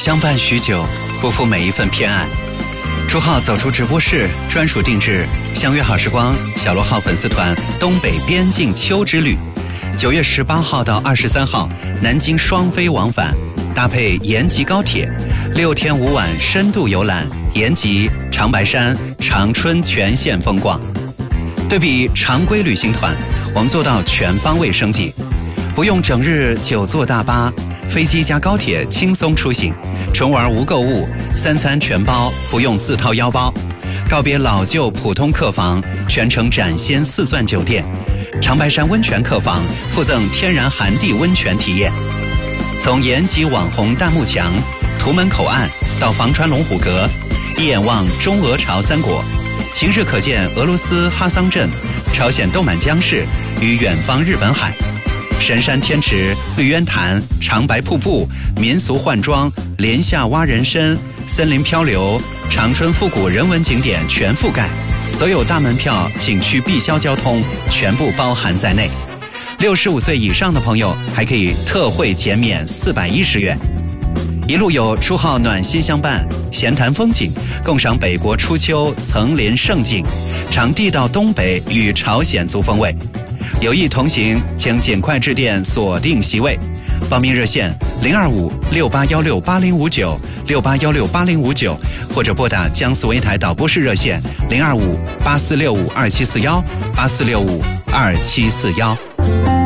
相伴许久，不负每一份偏爱。初号走出直播室，专属定制，相约好时光小罗号粉丝团东北边境秋之旅，9月18号到23号，南京双飞往返，搭配延吉高铁，6天5晚深度游览延吉、长白山、长春全线风光。对比常规旅行团，我们做到全方位升级，不用整日久坐大巴，飞机加高铁轻松出行，纯玩无购物，3餐全包，不用自掏腰包。告别老旧普通客房，全程展现4钻酒店，长白山温泉客房附赠天然寒地温泉体验。从延吉网红大幕墙、图门口岸到房川龙虎阁，一眼望中俄朝三国，晴日可见俄罗斯哈桑镇、朝鲜豆满江市与远方日本海。神山天池、绿渊潭、长白瀑布、民俗换装、莲下蛙人参、森林漂流、长春复古人文景点全覆盖，所有大门票、景区必销交通全部包含在内。65岁以上的朋友还可以特惠减免410元。一路有初号暖心相伴，闲谈风景，共赏北国初秋层林胜景，尝地道东北与朝鲜族风味。有意同行，请尽快致电锁定席位。报名热线025-6816-8059，681680059，或者拨打江苏卫台导播室热线025-8465-2741，8465-2741。